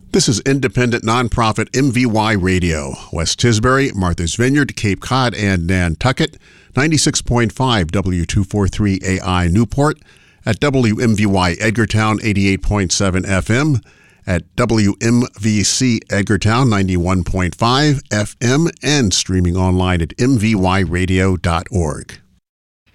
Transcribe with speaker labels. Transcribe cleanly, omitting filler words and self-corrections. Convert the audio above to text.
Speaker 1: This is independent nonprofit MVY Radio. West Tisbury, Martha's Vineyard, Cape Cod, and Nantucket. 96.5 W243 AI Newport. At WMVY Edgartown 88.7 FM. At WMVC Edgartown 91.5 FM. And streaming online at mvyradio.org.